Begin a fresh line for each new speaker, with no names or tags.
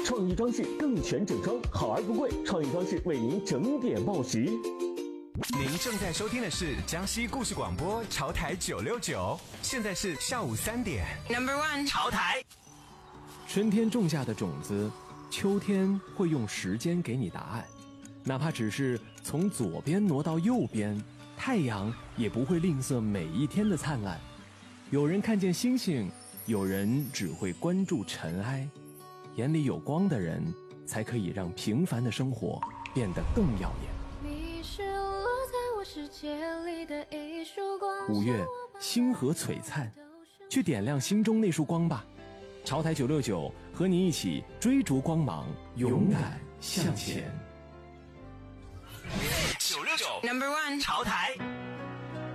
创意装饰更全整装，好而不贵，创意装饰为您整点报时。
您正在收听的是江西故事广播潮台969，现在是下午3点。
Number one，
潮台。
春天种下的种子，秋天会用时间给你答案。哪怕只是从左边挪到右边，太阳也不会吝啬每一天的灿烂。有人看见星星，有人只会关注尘埃。眼里有光的人，才可以让平凡的生活变得更耀眼。
你是落在我世界里的一束光。
5月，星河璀璨，去点亮心中那束光吧。潮台969和你一起追逐光芒，勇敢向前。
969
Number one，
潮台。